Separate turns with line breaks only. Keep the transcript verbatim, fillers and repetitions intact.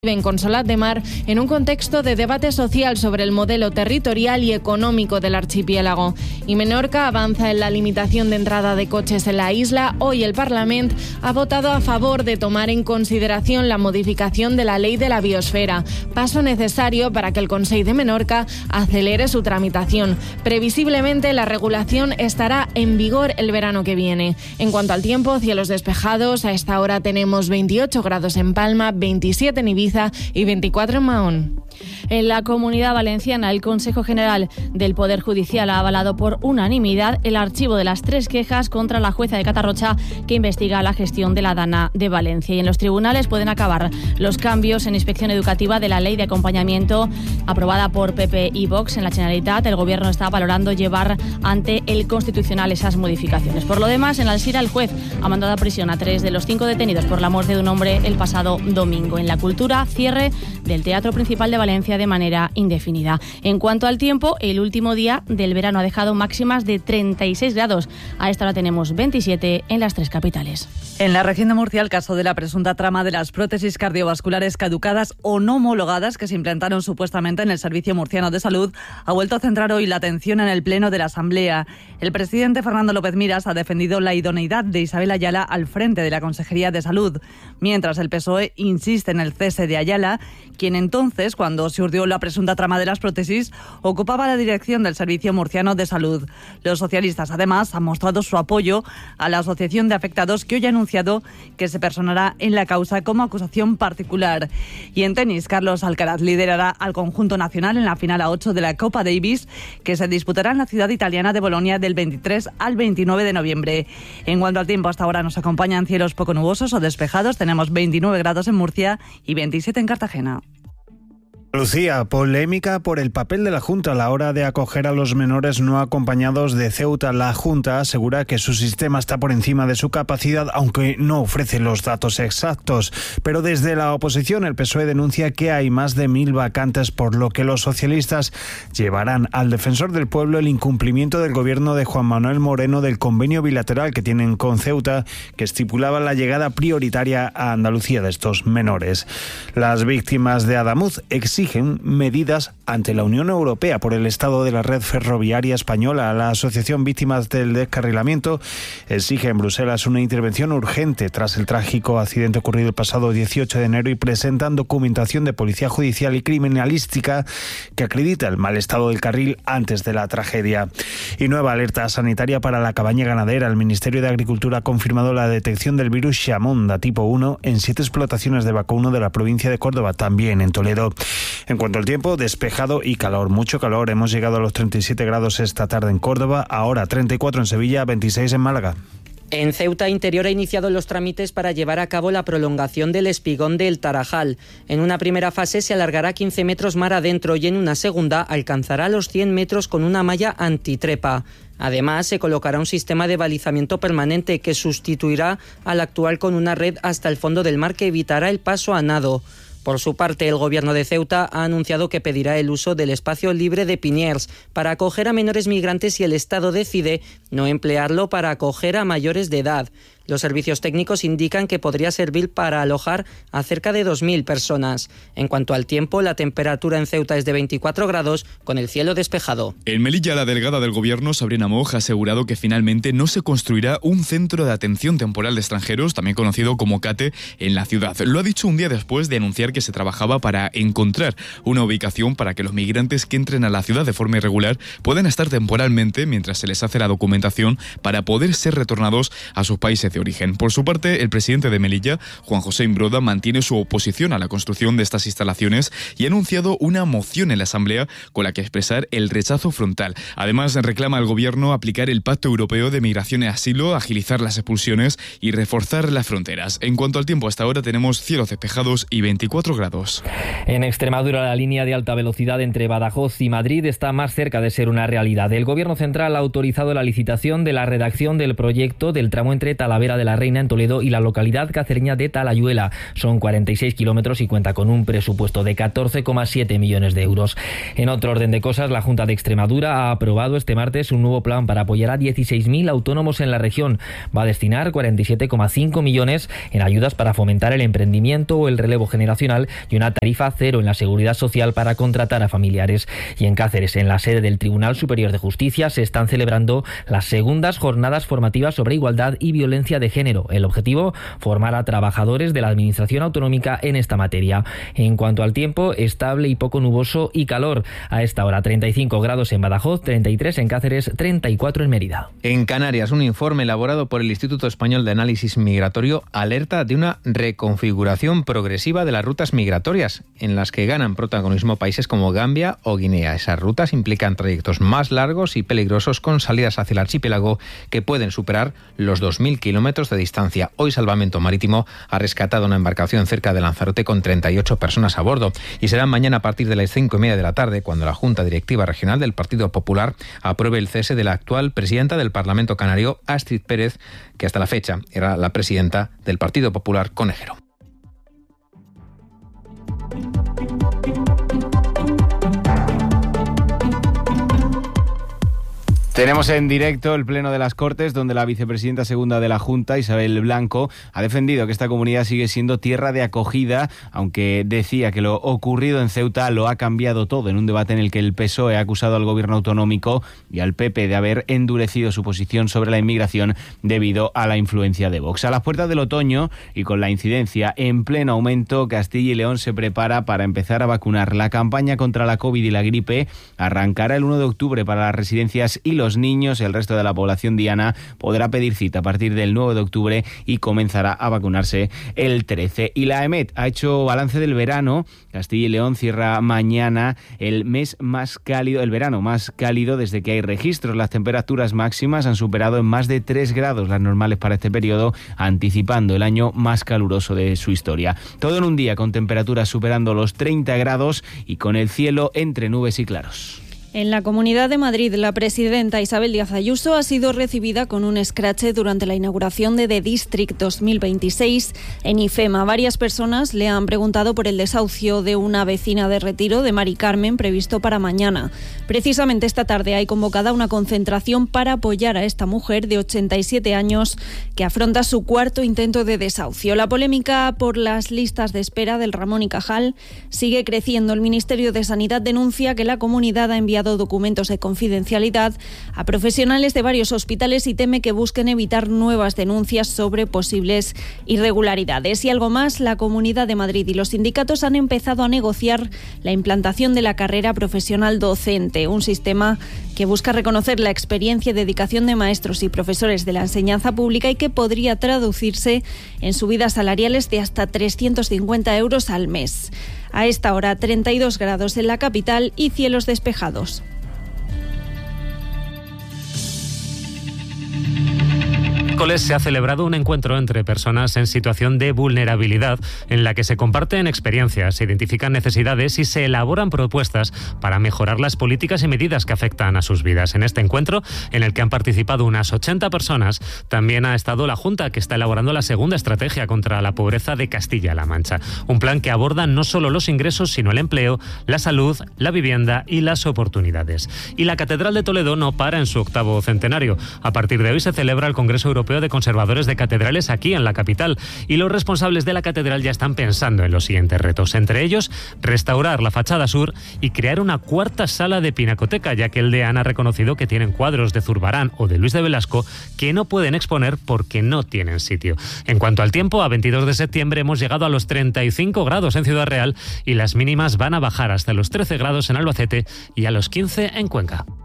en Consolat de Mar en un contexto de debate social sobre el modelo territorial y económico del archipiélago. Y Menorca avanza en la limitación de entrada de coches en la isla. Hoy el Parlamento ha votado a favor de tomar en consideración la modificación de la Ley de la Biosfera, paso necesario para que el Consell de Menorca acelere su tramitación. Previsiblemente la regulación estará en vigor el verano que viene. En cuanto al tiempo, cielos despejados. A esta hora tenemos veintiocho grados en Palma, veintisiete en Ibiza y veinticuatro en Mahón.
En la Comunidad Valenciana, el Consejo General del Poder Judicial ha avalado por unanimidad el archivo de las tres quejas contra la jueza de Catarrocha que investiga la gestión de la Dana de Valencia. Y en los tribunales pueden acabar los cambios en inspección educativa de la Ley de Acompañamiento aprobada por P P y Vox en la Generalitat. El Gobierno está valorando llevar ante el Constitucional esas modificaciones. Por lo demás, en Alzira el juez ha mandado a prisión a tres de los cinco detenidos por la muerte de un hombre el pasado domingo. En la cultura, cierre del Teatro Principal de Valencia de manera indefinida. En cuanto al tiempo, el último día del verano ha dejado máximas de treinta y seis grados. A esta hora tenemos veintisiete en las tres capitales.
En la región de Murcia, el caso de la presunta trama de las prótesis cardiovasculares caducadas o no homologadas que se implantaron supuestamente en el Servicio Murciano de Salud ha vuelto a centrar hoy la atención en el Pleno de la Asamblea. El presidente Fernando López Miras ha defendido la idoneidad de Isabel Ayala al frente de la Consejería de Salud, mientras el P S O E insiste en el cese de Ayala, quien entonces, cuando se urdió la presunta trama de las prótesis, ocupaba la dirección del Servicio Murciano de Salud. Los socialistas, además, han mostrado su apoyo a la Asociación de Afectados, que hoy ha anunciado que se personará en la causa como acusación particular. Y en tenis, Carlos Alcaraz liderará al conjunto nacional en la final a ocho de la Copa Davis, que se disputará en la ciudad italiana de Bolonia del veintitrés al veintinueve de noviembre. En cuanto al tiempo, hasta ahora nos acompañan cielos poco nubosos o despejados. Tenemos veintinueve grados en Murcia y veintisiete en Cartagena.
Lucía, polémica por el papel de la Junta a la hora de acoger a los menores no acompañados de Ceuta. La Junta asegura que su sistema está por encima de su capacidad, aunque no ofrece los datos exactos. Pero desde la oposición, el P S O E denuncia que hay más de mil vacantes, por lo que los socialistas llevarán al defensor del pueblo el incumplimiento del gobierno de Juan Manuel Moreno del convenio bilateral que tienen con Ceuta, que estipulaba la llegada prioritaria a Andalucía de estos menores. Las víctimas de Adamuz exigen exigen medidas ante la Unión Europea por el estado de la red ferroviaria española. La Asociación Víctimas del Descarrilamiento exige en Bruselas una intervención urgente tras el trágico accidente ocurrido el pasado dieciocho de enero y presentan documentación de policía judicial y criminalística que acredita el mal estado del carril antes de la tragedia. Y nueva alerta sanitaria para la cabaña ganadera. El Ministerio de Agricultura ha confirmado la detección del virus Chamonda tipo uno en siete explotaciones de vacuno de la provincia de Córdoba, también en Toledo. En cuanto al tiempo, despejado y calor, mucho calor. Hemos llegado a los treinta y siete grados esta tarde en Córdoba, ahora treinta y cuatro en Sevilla, veintiséis en Málaga.
En Ceuta Interior ha iniciado los trámites para llevar a cabo la prolongación del espigón del Tarajal. En una primera fase se alargará quince metros mar adentro y en una segunda alcanzará los cien metros con una malla antitrepa. Además, se colocará un sistema de balizamiento permanente que sustituirá al actual con una red hasta el fondo del mar que evitará el paso a nado. Por su parte, el Gobierno de Ceuta ha anunciado que pedirá el uso del espacio libre de Piniers para acoger a menores migrantes si el Estado decide no emplearlo para acoger a mayores de edad. Los servicios técnicos indican que podría servir para alojar a cerca de dos mil personas. En cuanto al tiempo, la temperatura en Ceuta es de veinticuatro grados, con el cielo despejado.
En Melilla, la delegada del Gobierno, Sabrina Moj, ha asegurado que finalmente no se construirá un centro de atención temporal de extranjeros, también conocido como CATE, en la ciudad. Lo ha dicho un día después de anunciar que se trabajaba para encontrar una ubicación para que los migrantes que entren a la ciudad de forma irregular puedan estar temporalmente mientras se les hace la documentación para poder ser retornados a sus países de origen. Por su parte, el presidente de Melilla, Juan José Imbroda, mantiene su oposición a la construcción de estas instalaciones y ha anunciado una moción en la Asamblea con la que expresar el rechazo frontal. Además, reclama al Gobierno aplicar el Pacto Europeo de Migración y Asilo, agilizar las expulsiones y reforzar las fronteras. En cuanto al tiempo, hasta ahora tenemos cielos despejados y veinticuatro grados.
En Extremadura, la línea de alta velocidad entre Badajoz y Madrid está más cerca de ser una realidad. El Gobierno central ha autorizado la licitación de la redacción del proyecto del tramo entre Talavera Ribera de la Reina en Toledo y la localidad cacereña de Talayuela. Son cuarenta y seis kilómetros y cuenta con un presupuesto de catorce coma siete millones de euros. En otro orden de cosas, la Junta de Extremadura ha aprobado este martes un nuevo plan para apoyar a dieciséis mil autónomos en la región. Va a destinar cuarenta y siete coma cinco millones en ayudas para fomentar el emprendimiento o el relevo generacional y una tarifa cero en la seguridad social para contratar a familiares. Y en Cáceres, en la sede del Tribunal Superior de Justicia, se están celebrando las segundas jornadas formativas sobre igualdad y violencia de género. El objetivo, formar a trabajadores de la Administración Autonómica en esta materia. En cuanto al tiempo, estable y poco nuboso y calor. A esta hora treinta y cinco grados en Badajoz, treinta y tres en Cáceres, treinta y cuatro en Mérida.
En Canarias, un informe elaborado por el Instituto Español de Análisis Migratorio alerta de una reconfiguración progresiva de las rutas migratorias, en las que ganan protagonismo países como Gambia o Guinea. Esas rutas implican trayectos más largos y peligrosos con salidas hacia el archipiélago que pueden superar los dos mil kilómetros de distancia. Hoy Salvamento Marítimo ha rescatado una embarcación cerca de Lanzarote con treinta y ocho personas a bordo y será mañana a partir de las cinco y media de la tarde cuando la Junta Directiva Regional del Partido Popular apruebe el cese de la actual presidenta del Parlamento Canario, Astrid Pérez, que hasta la fecha era la presidenta del Partido Popular Conejero.
Tenemos en directo el Pleno de las Cortes, donde la vicepresidenta segunda de la Junta, Isabel Blanco, ha defendido que esta comunidad sigue siendo tierra de acogida, aunque decía que lo ocurrido en Ceuta lo ha cambiado todo, en un debate en el que el P S O E ha acusado al gobierno autonómico y al P P de haber endurecido su posición sobre la inmigración debido a la influencia de Vox. A las puertas del otoño y con la incidencia en pleno aumento, Castilla y León se prepara para empezar a vacunar. La campaña contra la COVID y la gripe arrancará el uno de octubre para las residencias y los niños. El resto de la población diana podrá pedir cita a partir del nueve de octubre y comenzará a vacunarse el trece. Y la EMET ha hecho balance del verano. Castilla y León cierra mañana el mes más cálido, el verano más cálido desde que hay registros. Las temperaturas máximas han superado en más de tres grados las normales para este periodo, anticipando el año más caluroso de su historia. Todo en un día con temperaturas superando los treinta grados y con el cielo entre nubes y claros.
En la Comunidad de Madrid, la presidenta Isabel Díaz Ayuso ha sido recibida con un escrache durante la inauguración de The District dos mil veintiséis en IFEMA. Varias personas le han preguntado por el desahucio de una vecina de Retiro, de Mari Carmen, previsto para mañana. Precisamente esta tarde hay convocada una concentración para apoyar a esta mujer de ochenta y siete años que afronta su cuarto intento de desahucio. La polémica por las listas de espera del Ramón y Cajal sigue creciendo. El Ministerio de Sanidad denuncia que la comunidad ha enviado documentos de confidencialidad a profesionales de varios hospitales y teme que busquen evitar nuevas denuncias sobre posibles irregularidades. Y algo más, la Comunidad de Madrid y los sindicatos han empezado a negociar la implantación de la carrera profesional docente, un sistema que busca reconocer la experiencia y dedicación de maestros y profesores de la enseñanza pública y que podría traducirse en subidas salariales de hasta trescientos cincuenta euros al mes. A esta hora, treinta y dos grados en la capital y cielos despejados.
Se ha celebrado un encuentro entre personas en situación de vulnerabilidad en la que se comparten experiencias, se identifican necesidades y se elaboran propuestas para mejorar las políticas y medidas que afectan a sus vidas. En este encuentro, en el que han participado unas ochenta personas, también ha estado la Junta, que está elaborando la segunda estrategia contra la pobreza de Castilla-La Mancha. Un plan que aborda no solo los ingresos, sino el empleo, la salud, la vivienda y las oportunidades. Y la Catedral de Toledo no para en su octavo centenario. A partir de hoy se celebra el Congreso Europeo de Conservadores de Catedrales aquí en la capital y los responsables de la catedral ya están pensando en los siguientes retos, entre ellos restaurar la fachada sur y crear una cuarta sala de pinacoteca, ya que el deán ha reconocido que tienen cuadros de Zurbarán o de Luis de Velasco que no pueden exponer porque no tienen sitio. En cuanto al tiempo, a veintidós de septiembre hemos llegado a los treinta y cinco grados en Ciudad Real y las mínimas van a bajar hasta los trece grados en Albacete y a los quince en Cuenca.